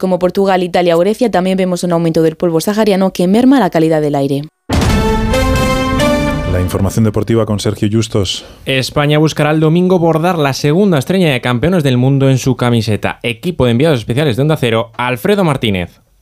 como Portugal, Italia o Grecia también vemos un aumento del polvo sahariano que merma la calidad del aire. La información deportiva con Sergio Justos. España buscará el domingo bordar la segunda estrella de campeones del mundo en su camiseta. Equipo de enviados especiales de Onda Cero, Alfredo Martínez.